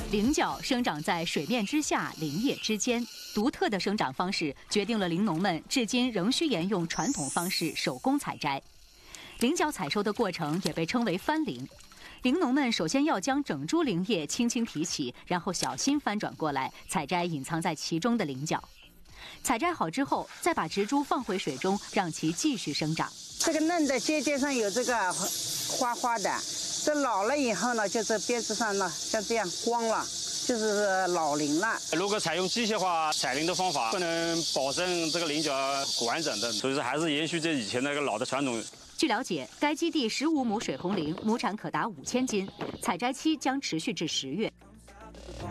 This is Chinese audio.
菱角生长在水面之下、林叶之间，独特的生长方式决定了林农们至今仍需沿用传统方式手工采摘。菱角采收的过程也被称为翻菱。林农们首先要将整株菱叶轻轻提起，然后小心翻转过来，采摘隐藏在其中的菱角。采摘好之后，再把植株放回水中，让其继续生长。 这个嫩的尖尖上有这个花花的，这老了以后呢，就这边子上呢像这样光了，就是老菱了。 如果采用机械化采菱的方法，不能保证这个菱角完整的，所以说还是延续这以前那个老的传统。 据了解，该基地15亩水红菱亩产可达5000斤，采摘期将持续至10月。